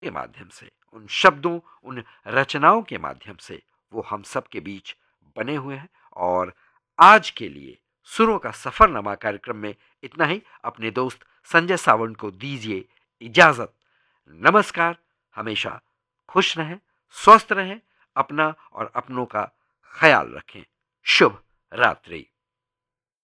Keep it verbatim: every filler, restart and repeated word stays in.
के माध्यम से, उन शब्दों, उन रचनाओं के माध्यम से वो हम सब के बीच बने हुए हैं। और आज के लिए सुरों का सफरनामा कार्यक्रम में इतना ही। अपने दोस्त संजय सावंत को दीजिए इजाजत। नमस्कार। हमेशा खुश रहें, स्वस्थ रहें, अपना और अपनों का ख्याल रखें। शुभ रात्रि।